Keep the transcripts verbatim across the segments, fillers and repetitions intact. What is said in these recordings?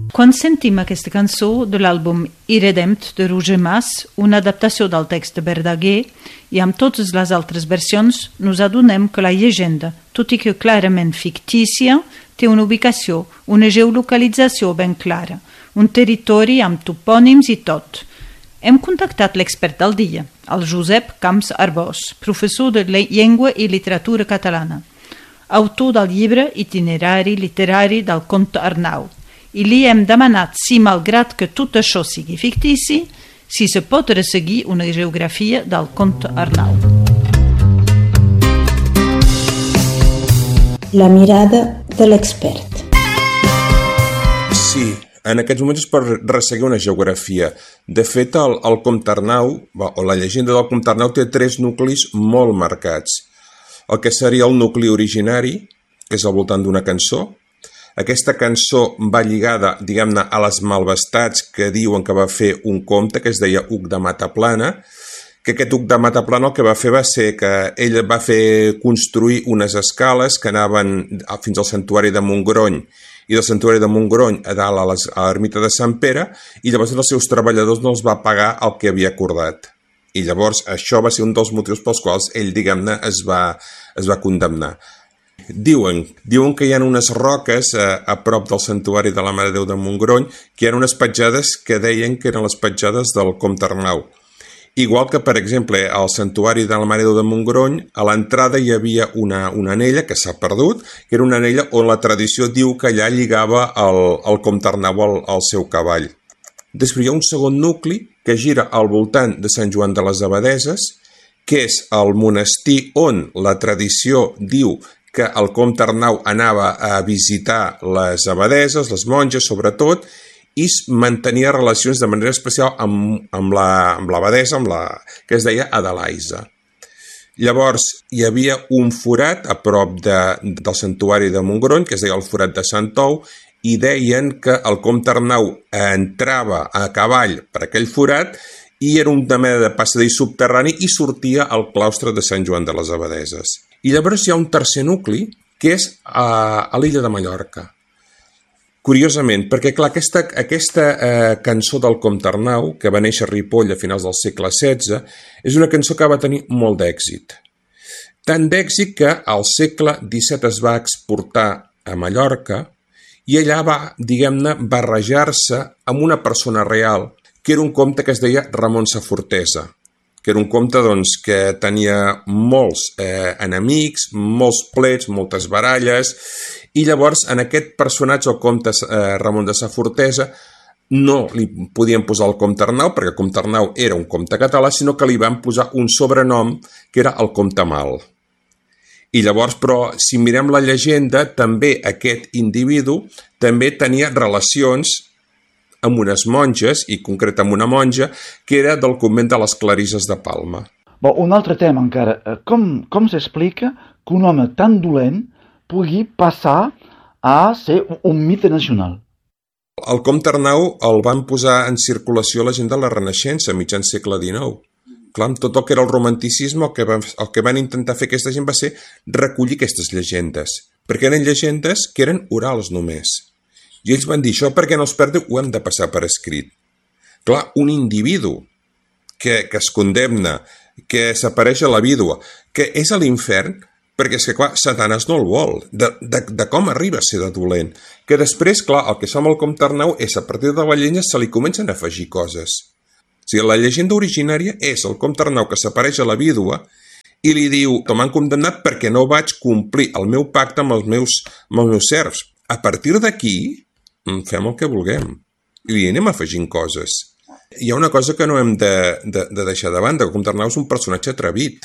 Quan sentim aquesta cançó de l'àlbum Irredemt de Roger Mas, una adaptació del text de Verdaguer, i amb totes les altres versions, nos adonem que la llegenda, tot i que clarament fictícia, té una ubicació, una geolocalització ben clara, un territori amb topònims i tot. Hem contactat l'expert del dia, el Josep Camps Arbós, professor de llengua i literatura catalana, autor del llibre Itinerari literari del Comte Arnau, i li hem demanat si, malgrat que tot això sigui fictici, si se pot resseguir una geografia del Comte Arnau. La mirada de l'expert. Sí, en aquests moments es pot resseguir una geografia. De fet, el, el Comte Arnau, o la llegenda del Comte Arnau, té tres nuclis molt marcats. El que seria el nucli originari, que és al voltant d'una cançó. Aquesta cançó va lligada, diguem-ne, a les malvestats que diuen que va fer un comte que es deia Hug de Mataplana, que aquest Hug de Mataplana el que va fer va ser que ell va fer construir unes escales que anaven fins al santuari de Montgrony, i del santuari de Montgrony a dalt a l'ermita de Sant Pere, i llavors els seus treballadors no els va pagar el que havia acordat. I llavors això va ser un dels motius pels quals ell, diguem-ne, es va, es va condemnar. Diuen, diuen que hi ha unes roques a, a prop del santuari de la Mare de Déu de Montgrony, que hi ha unes petjades que deien que eren les petjades del Comte Arnau. Igual que, per exemple, al santuari de la Mare de Déu de Montgrony, a l'entrada hi havia una, una anella que s'ha perdut, que era una anella on la tradició diu que allà lligava el, el Comte Arnau al, al seu cavall. Després hi ha un segon nucli que gira al voltant de Sant Joan de les Abadeses, que és el monestir on la tradició diu que el Comte Arnau anava a visitar les abadeses, les monges sobretot, i mantenia relacions de manera especial amb, amb l'abadesa, amb la, que es deia Adelaisa. Llavors hi havia un forat a prop de, del santuari de Montgrony, que es deia el forat de Sant Ou, i deien que el Comte Arnau entrava a cavall per aquell forat i era una mena de passadís subterrani i sortia al claustre de Sant Joan de les Abadeses. I llavors hi ha un tercer nucli, que és a, a l'illa de Mallorca. Curiosament, perquè clar, aquesta, aquesta eh, cançó del Comte Arnau, que va néixer a Ripoll a finals del segle setze, és una cançó que va tenir molt d'èxit. Tant d'èxit que al segle disset es va exportar a Mallorca i allà va, diguem-ne, barrejar-se amb una persona real, que era un comte que es deia Ramon Safortesa, que era un comte doncs, que tenia molts eh, enemics, molts plets, moltes baralles, i llavors en aquest personatge, el comte eh, Ramon de Safortesa, no li podien posar el Comte Arnau, perquè el Comte Arnau era un comte català, sinó que li van posar un sobrenom, que era el Comte Mal. I llavors, però, si mirem la llegenda, també aquest individu també tenia relacions amb unes monges, i concret amb una monja, que era del convent de les Clarisses de Palma. Bon, un altre tema encara. Com, com s'explica que un home tan dolent pugui passar a ser un mite nacional? El Comte Arnau el van posar en circulació la gent de la Renaixença, mitjan segle dinou. Clar, amb tot el que era el romanticisme, el que, van, el que van intentar fer aquesta gent va ser recollir aquestes llegendes, perquè eren llegendes que eren orals només. I ells van dir, això perquè no es perdi, ho hem de passar per escrit. Clar, un individu que, que es condemna, que s'apareix a la vídua, que és a l'infern, perquè és que, clar, Satanàs no el vol, de, de, de com arriba a ser de dolent. Que després, clar, el que som el Comte Arnau és, a partir de la llegenda, se li comencen a afegir coses. O sigui, la llegenda originària és el Comte Arnau que s'apareix a la vídua i li diu, m'han condemnat perquè no vaig complir el meu pacte amb els meus, amb els meus serfs. A partir d'aquí, fem el que vulguem. I li anem afegint coses. Hi ha una cosa que no hem de, de, de deixar de banda, que Comte Arnau és un personatge atrevit.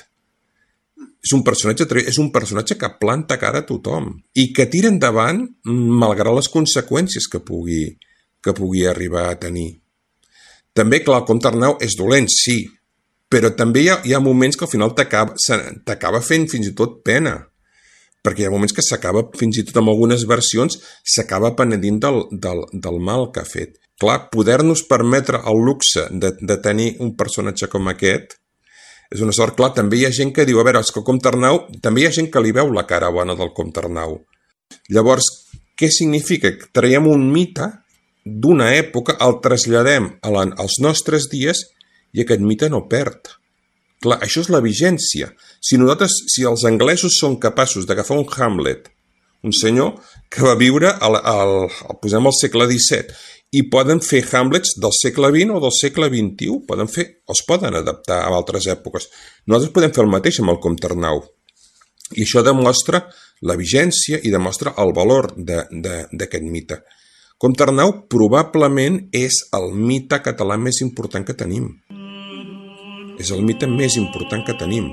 És un personatge atrevit, és un personatge que planta cara a tothom i que tira endavant malgrat les conseqüències que pugui, que pugui arribar a tenir. També, clar, el Comte Arnau és dolent, sí, però també hi ha, hi ha moments que al final t'acaba fent fins i tot pena, perquè hi ha moments que s'acaba, fins i tot amb algunes versions, s'acaba penedint del, del, del mal que ha fet. Clar, poder-nos permetre el luxe de, de tenir un personatge com aquest és una sort. Clar, també hi ha gent que diu, a veure, és que el Comte Arnau, també hi ha gent que li veu la cara bona del Comte Arnau. Llavors, què significa? Traiem un mite d'una època el traslladem a la, als nostres dies i aquest mite no perd. Clar, això és la vigència. Si nosaltres, si els anglesos són capaços d'agafar un Hamlet, un senyor que va viure al, al, al, posem al segle disset, i poden fer Hamlets del segle vint o del segle vint-i-u, poden fer, els poden adaptar a altres èpoques. Nosaltres podem fer el mateix amb el Comte Arnau. I això demostra la vigència i demostra el valor d'aquest mite. Comte Arnau probablement és el mite català més important que tenim. És el mite més important que tenim.